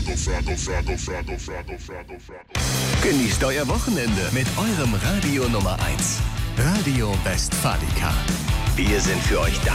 Genießt euer Wochenende mit eurem Radio Nummer 1. Radio Westfalica. Wir sind für euch da.